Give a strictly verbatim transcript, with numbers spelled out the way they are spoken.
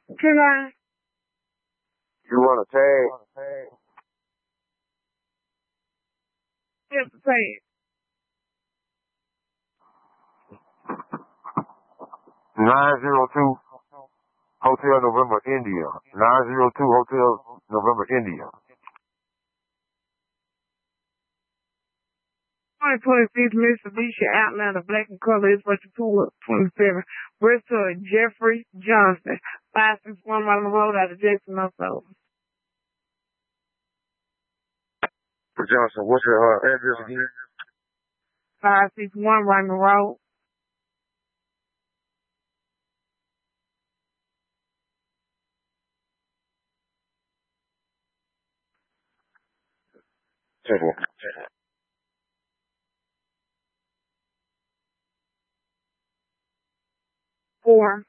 Can I? You want to tag? Yes, say it. nine zero two Hotel November India. nine zero two Hotel November India. twenty twenty-six Mitsubishi Outlander Black and Color is what you pull twenty-seven. Bristol Jeffrey Johnson. five six one Rockland Road out of Jackson, Minnesota. Johnson, what's your uh, address again? five six one Rockland Road. Temple. Four.